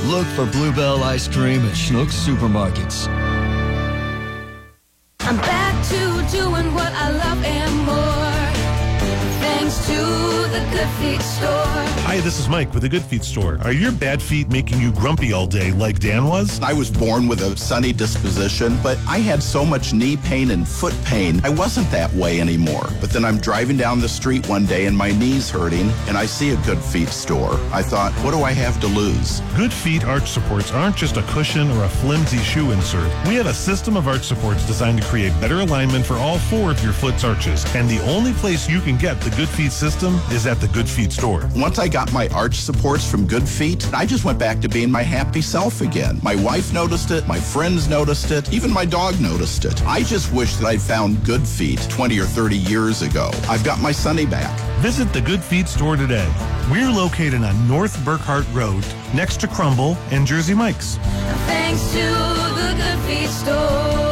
Look for Bluebell ice cream at Schnucks supermarkets. I'm back to doing what I love and more, thanks to the Good Feet store. Hi, this is Mike with the Good Feet store. Are your bad feet making you grumpy all day like Dan was? I was born with a sunny disposition, but I had so much knee pain and foot pain, I wasn't that way anymore. But then I'm driving down the street one day and my knee's hurting, and I see a Good Feet store. I thought, what do I have to lose? Good Feet arch supports aren't just a cushion or a flimsy shoe insert. We have a system of arch supports designed to create better alignment for all four of your foot's arches. And the only place you can get the Good Feet system is at the Good Feet store. Once I got my arch supports from Good Feet, I just went back to being my happy self again. My wife noticed it, my friends noticed it, even my dog noticed it. I just wish that I'd found Good Feet 20 or 30 years ago. I've got my Sunny back. Visit the Good Feet store today. We're located on North Burkhart Road, next to Crumble and Jersey Mike's. Thanks to the Good Feet store.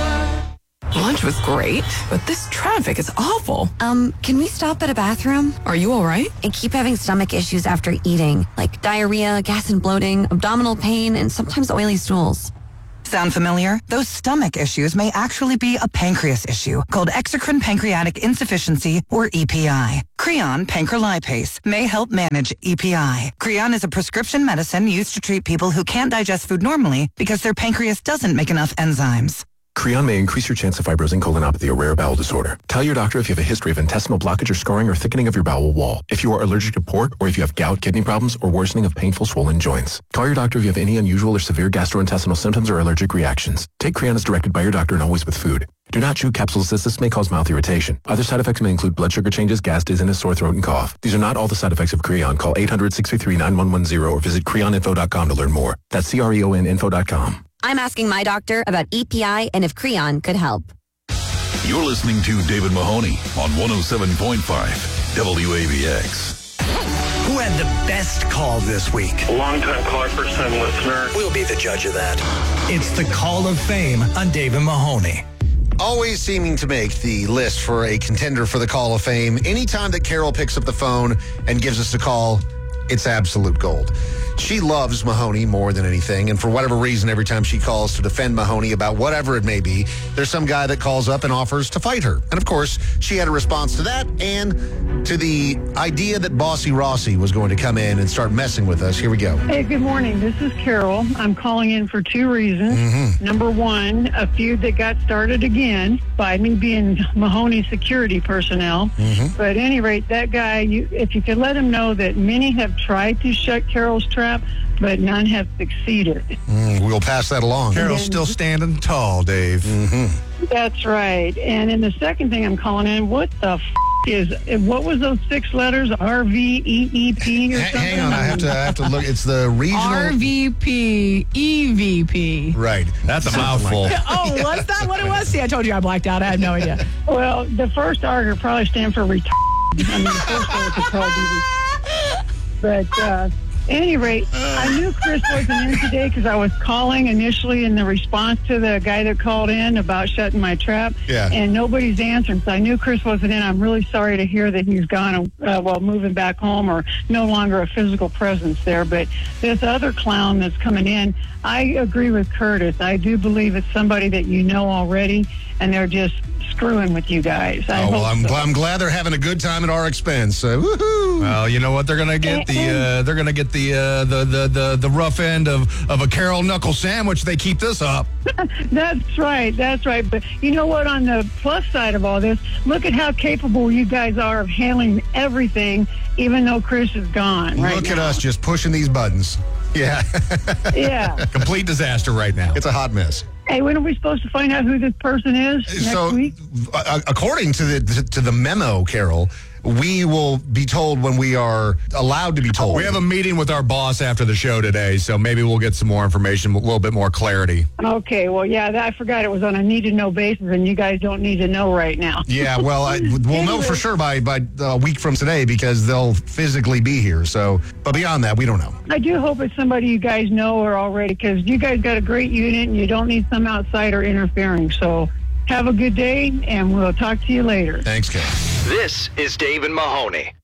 Lunch was great, but this traffic is awful. Can we stop at a bathroom? Are you all right? I keep having stomach issues after eating, like diarrhea, gas and bloating, abdominal pain, and sometimes oily stools. Sound familiar? Those stomach issues may actually be a pancreas issue called exocrine pancreatic insufficiency, or EPI. Creon pancrelipase may help manage EPI. Creon is a prescription medicine used to treat people who can't digest food normally because their pancreas doesn't make enough enzymes. Creon may increase your chance of fibrosing colonopathy, a rare bowel disorder. Tell your doctor if you have a history of intestinal blockage or scarring or thickening of your bowel wall, if you are allergic to pork, or if you have gout, kidney problems, or worsening of painful swollen joints. Call your doctor if you have any unusual or severe gastrointestinal symptoms or allergic reactions. Take Creon as directed by your doctor and always with food. Do not chew capsules as this may cause mouth irritation. Other side effects may include blood sugar changes, gas, dizziness, sore throat, and cough. These are not all the side effects of Creon. Call 800-633-9110 or visit creoninfo.com to learn more. That's CREONinfo.com. I'm asking my doctor about EPI and if Creon could help. You're listening to David Mahoney on 107.5 WAVX. Who had the best call this week? A long-time caller, first-time listener. We'll be the judge of that. It's the Call of Fame on David Mahoney. Always seeming to make the list for a contender for the Call of Fame. Anytime that Carol picks up the phone and gives us a call, it's absolute gold. She loves Mahoney more than anything, and for whatever reason, every time she calls to defend Mahoney about whatever it may be, there's some guy that calls up and offers to fight her. And of course, she had a response to that and to the idea that Bossy Rossi was going to come in and start messing with us. Here we go. Hey, good morning. This is Carol. I'm calling in for two reasons. Number one, a feud that got started again by me being Mahoney security personnel. But at any rate, that guy, if you could let him know that many have tried to shut Carol's trap, but none have succeeded. We'll pass that along. Carol's still standing tall, Dave. That's right. And then the second thing I'm calling in, what the what was those 6 letters? RVEEP or something? Hang on, I have to look. It's the regional RVP, EVP. Right. That's a mouthful. Oh, was that what it was? See, I told you I blacked out. I had no idea. Well, the first R could probably stand for retard. I mean, the first R could probably be. But at any rate, I knew Chris wasn't in today because I was calling initially in the response to the guy that called in about shutting my trap. Yeah. And nobody's answering. So I knew Chris wasn't in. I'm really sorry to hear that he's gone while moving back home or no longer a physical presence there. But this other clown that's coming in, I agree with Curtis. I do believe it's somebody that you know already, and they're just screwing with you guys. I'm glad they're having a good time at our expense. Woohoo! Well, you know what? They're gonna get the rough end of a Carol knuckle sandwich. They keep this up. That's right. But you know what? On the plus side of all this, look at how capable you guys are of handling everything, even though Chris is gone. Look at us just pushing these buttons. Yeah. Yeah. Complete disaster right now. It's a hot mess. Hey, when are we supposed to find out who this person is next week? According to the memo, Carol, we will be told when we are allowed to be told. We have a meeting with our boss after the show today, so maybe we'll get some more information, a little bit more clarity. Okay, well, yeah, I forgot it was on a need-to-know basis, and you guys don't need to know right now. Yeah, well, we'll know for sure by a week from today because they'll physically be here. So, but beyond that, we don't know. I do hope it's somebody you guys know or already, because you guys got a great unit, and you don't need some outsider interfering. So have a good day, and we'll talk to you later. Thanks, Ken. This is David Mahoney.